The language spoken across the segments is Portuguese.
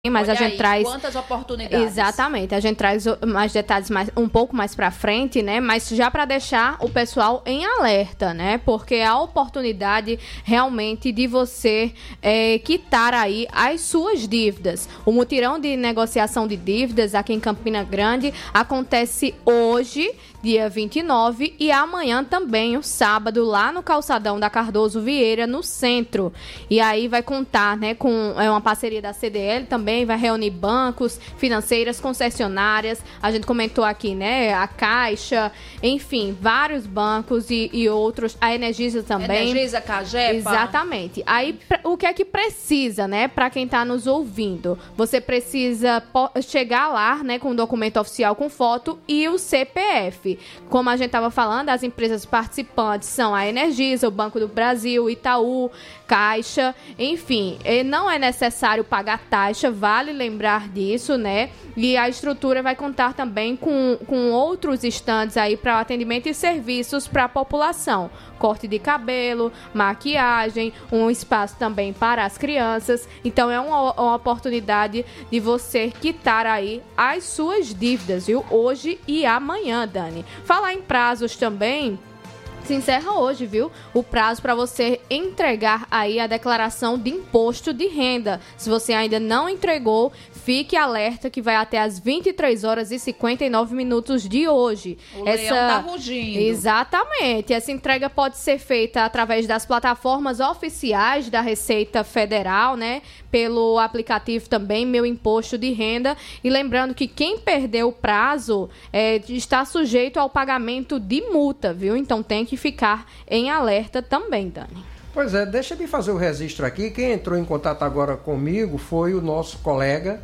mas olha a gente aí, traz... quantas oportunidades. Exatamente, a gente traz mais detalhes um pouco mais pra frente, né? Mas já para deixar o pessoal em alerta, né? Porque a oportunidade realmente de você quitar aí as suas dívidas. O mutirão de negociação de dívidas aqui em Campina Grande acontece hoje, dia 29, e amanhã também, o sábado, lá no calçadão da Cardoso Vieira, no centro. E aí vai contar, né, com uma parceria da CDL também, vai reunir bancos, financeiras, concessionárias, a gente comentou aqui, né, a Caixa, enfim, vários bancos e outros, a Energisa também. Energisa, Cagepa. Exatamente. Aí, o que é que precisa, né, para quem tá nos ouvindo? Você precisa chegar lá, né, com o documento oficial com foto e o CPF. Como a gente estava falando, as empresas participantes são a Energisa, o Banco do Brasil, Itaú, Caixa, enfim, não é necessário pagar taxa, vale lembrar disso, né? E a estrutura vai contar também com outros estandes aí para atendimento e serviços para a população. Corte de cabelo, maquiagem, um espaço também para as crianças. Então é uma oportunidade de você quitar aí as suas dívidas, viu? Hoje e amanhã, Dani. Falar em prazos também, se encerra hoje, viu? O prazo para você entregar aí a declaração de imposto de renda. Se você ainda não entregou, fique alerta que vai até às 23 horas e 59 minutos de hoje. O leão tá rugindo. Exatamente. Essa entrega pode ser feita através das plataformas oficiais da Receita Federal, né? Pelo aplicativo também, Meu Imposto de Renda. E lembrando que quem perdeu o prazo está sujeito ao pagamento de multa, viu? Então tem que ficar em alerta também, Dani. Pois é, deixa eu fazer o registro aqui. Quem entrou em contato agora comigo foi o nosso colega,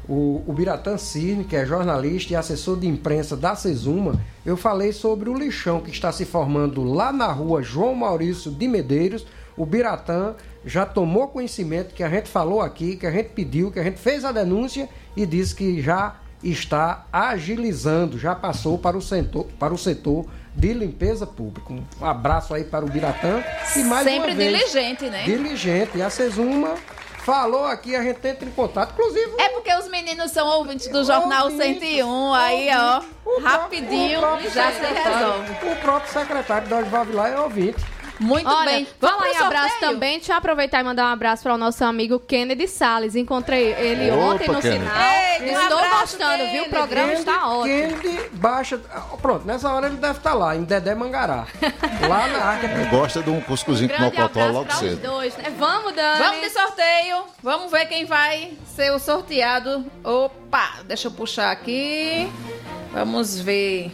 o Biratã Cirne, que é jornalista e assessor de imprensa da Sesuma. Eu falei sobre o lixão que está se formando lá na rua João Maurício de Medeiros. O Biratã já tomou conhecimento que a gente falou aqui, que a gente pediu, que a gente fez a denúncia e disse que já está agilizando, já passou para o setor de limpeza pública. Um abraço aí para o Biratã. E mais sempre uma vez, diligente, né? Diligente. E a Sesuma falou aqui, a gente entra em contato. Inclusive... É porque os meninos são ouvintes do Jornal 101, aí, ó, rapidinho já se resolve. O próprio secretário da Oswald Vilar é ouvinte. Muito bem. Vamos lá em abraço também. Deixa eu aproveitar e mandar um abraço para o nosso amigo Kennedy Salles. Encontrei ele ontem no Kennedy. sinal. Estou gostando, Kennedy. viu? O programa está ótimo. Kennedy baixa... Pronto, nessa hora ele deve estar lá, em Dedé Mangará. Lá na Arca. Gosta de um cuscuzinho com mocotó logo cedo. Dois, né? Vamos, Dani. Vamos de sorteio. Vamos ver quem vai ser o sorteado. Opa, deixa eu puxar aqui. Vamos ver.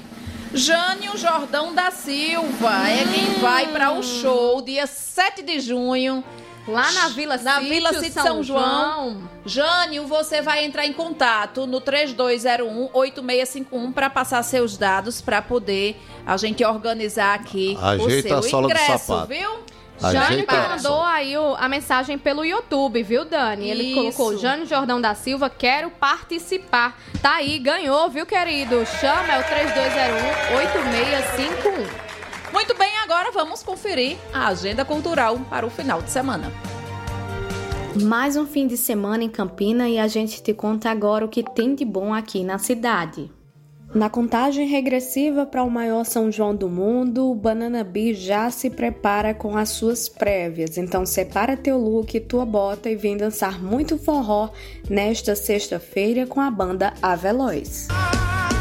Jânio Jordão da Silva é quem vai para o show dia 7 de junho. Lá na Vila Sítio São João. Jânio, você vai entrar em contato no 3201-8651 para passar seus dados para poder a gente organizar aqui Ajeita o seu a sola do ingresso, sapato. viu? Jânio que mandou aí a mensagem pelo YouTube, viu, Dani? Ele colocou: Jânio Jordão da Silva, quero participar. Tá aí, ganhou, viu, querido? Chama, é o 3201-8651. Muito bem, agora vamos conferir a agenda cultural para o final de semana. Mais um fim de semana em Campina e a gente te conta agora o que tem de bom aqui na cidade. Na contagem regressiva para o maior São João do mundo, o Banana Bee já se prepara com as suas prévias. Então separa teu look, tua bota e vem dançar muito forró nesta sexta-feira com a banda A Veloz.